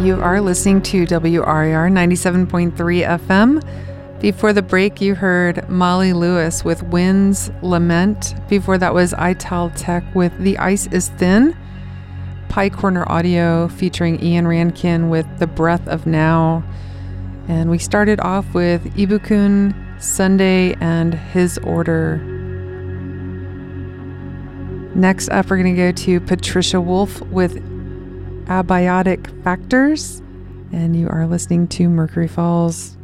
You are listening to WRAR 97.3 FM. Before the break, you heard Molly Lewis with Wind's Lament. Before that was Ital Tech with The Ice is Thin. Pie Corner Audio featuring Ian Rankin with The Breath of Now. And we started off with Ibukun, Sunday, and His Order. Next up, we're going to go to Patricia Wolf with Abiotic Factors. And you are listening to Mercury Falls.